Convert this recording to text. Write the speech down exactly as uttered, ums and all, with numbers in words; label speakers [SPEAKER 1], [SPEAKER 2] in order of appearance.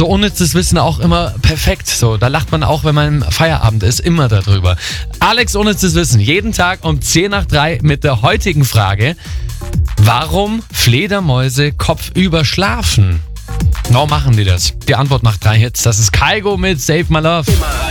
[SPEAKER 1] so unnützes Wissen auch immer perfekt. So, da lacht man auch, wenn man im Feierabend ist, immer darüber. Alex, unnützes Wissen, jeden Tag um zehn nach drei mit der heutigen Frage: Warum Fledermäuse kopfüber schlafen? Warum machen die das? Die Antwort macht drei Hits. Das ist Kygo mit Save My Love.
[SPEAKER 2] Immer